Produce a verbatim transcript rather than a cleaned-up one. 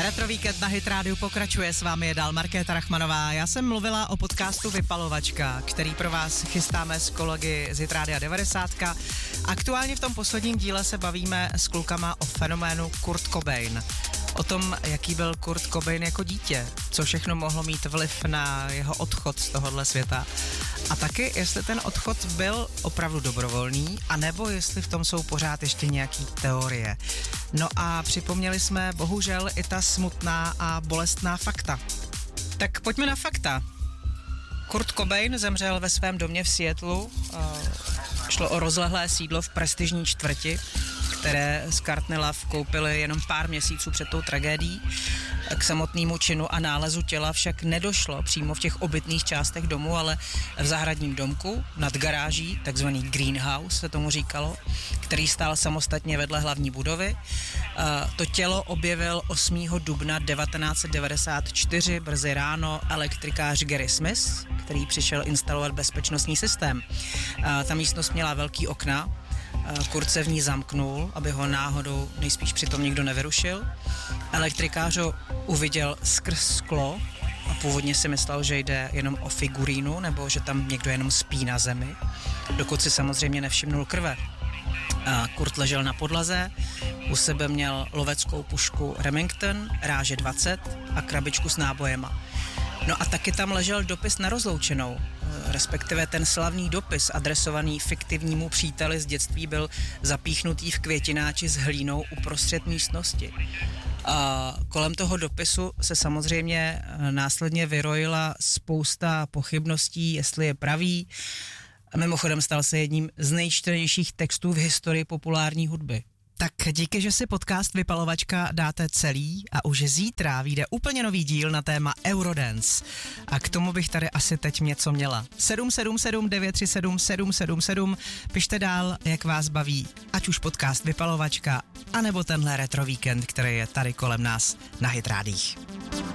Retro Víkend na Hit Rádiu pokračuje, s vámi je dál Markéta Rachmanová. Já jsem mluvila o podcastu Vypalovačka, který pro vás chystáme s kolegy z Hit Rádia devadesát. Aktuálně v tom posledním díle se bavíme s klukama o fenoménu Kurt Cobain. O tom, jaký byl Kurt Cobain jako dítě, co všechno mohlo mít vliv na jeho odchod z tohohle světa. A taky, jestli ten odchod byl opravdu dobrovolný, anebo jestli v tom jsou pořád ještě nějaký teorie. No a připomněli jsme bohužel i ta smutná a bolestná fakta. Tak pojďme na fakta. Kurt Cobain zemřel ve svém domě v Seattlu. Šlo o rozlehlé sídlo v prestižní čtvrti, které Courtney Love koupili jenom pár měsíců před tou tragédií. K samotnému činu a nálezu těla však nedošlo přímo v těch obytných částech domu, ale v zahradním domku nad garáží, takzvaný greenhouse se tomu říkalo, který stál samostatně vedle hlavní budovy. To tělo objevil osmého dubna devatenáct set devadesát čtyři brzy ráno elektrikář Gary Smith, který přišel instalovat bezpečnostní systém. Ta místnost měla velký okna, Kurt se v ní zamknul, aby ho náhodou nejspíš přitom nikdo nevyrušil. Elektrikář ho uviděl skrz sklo a původně si myslel, že jde jenom o figurínu nebo že tam někdo jenom spí na zemi, dokud si samozřejmě nevšimnul krve. Kurt ležel na podlaze, u sebe měl loveckou pušku Remington, ráže dvacet a krabičku s nábojema. No a taky tam ležel dopis na rozloučenou, respektive ten slavný dopis adresovaný fiktivnímu příteli z dětství byl zapíchnutý v květináči s hlínou uprostřed místnosti. A kolem toho dopisu se samozřejmě následně vyrojila spousta pochybností, jestli je pravý. A mimochodem stal se jedním z nejčtenějších textů v historii populární hudby. Tak díky, že si podcast Vypalovačka dáte celý a už zítra vyjde úplně nový díl na téma Eurodance. A k tomu bych tady asi teď něco měla. sedm sedm sedm devět tři sedm sedm sedm sedm. Pište dál, jak vás baví, ať už podcast Vypalovačka, anebo tenhle Retro Víkend, který je tady kolem nás na Hit Rádích.